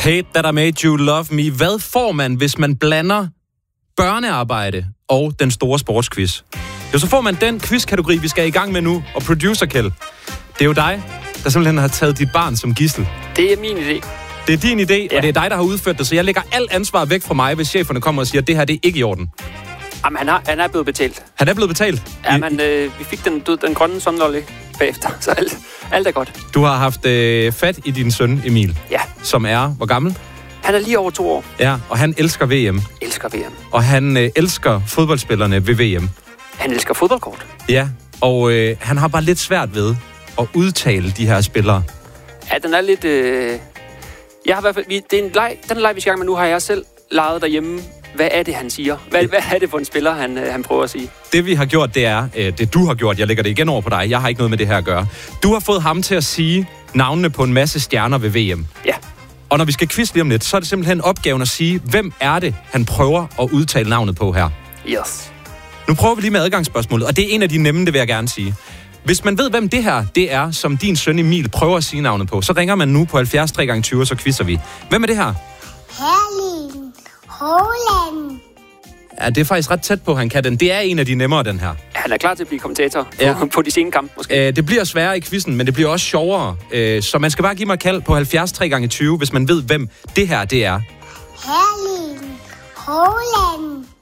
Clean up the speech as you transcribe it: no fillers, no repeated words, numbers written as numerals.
Hate That I Made You Love Me. Hvad får man, hvis man blander børnearbejde og den store sportsquiz? Jo, så får man den quizkategori, vi skal i gang med nu. Og producer Kjeld, det er jo dig, der simpelthen har taget dit barn som gidsel. Det er min idé. Det er din idé, ja. Og det er dig, der har udført det, så jeg lægger alt ansvar væk fra mig, hvis cheferne kommer og siger, at det her det er ikke i orden. Jamen, han er blevet betalt. Han er blevet betalt? Ja, men vi fik den grønne sunlolly bagefter, så alt er godt. Du har haft fat i din søn, Emil. Ja. Som er, hvor gammel? Han er lige over 2 år. Ja, og han elsker VM. Elsker VM. Og han elsker fodboldspillerne ved VM. Han elsker fodboldkort. Ja, og han har bare lidt svært ved at udtale de her spillere. Ja, den er lidt... Jeg har i hvert fald... Det er en leg, den leg, vi skal i gang med nu, har jeg selv leget derhjemme. Hvad er det, han siger? Hvad er det for en spiller, han prøver at sige? Det vi har gjort, det er... det du har gjort, jeg lægger det igen over på dig. Jeg har ikke noget med det her at gøre. Du har fået ham til at sige navnene på en masse stjerner ved VM. Ja. Og når vi skal quizze lige om lidt, så er det simpelthen opgaven at sige, hvem er det, han prøver at udtale navnet på her. Yes. Nu prøver vi lige med adgangsspørgsmålet, og det er en af de nemme, det vil jeg gerne sige. Hvis man ved, hvem det her det er, som din søn Emil prøver at sige navnet på, så ringer man nu på 70 3x20, og så quizzer vi. Hvem er det her? Herling Holland. Ja, det er faktisk ret tæt på, han kan den. Det er en af de nemmere, den her. Han er klar til at blive kommentator på de sene kampe, måske. Det bliver sværere i quizzen, men det bliver også sjovere. Så man skal bare give mig et kald på 70 3x20, hvis man ved, hvem det her det er. Herling Holland.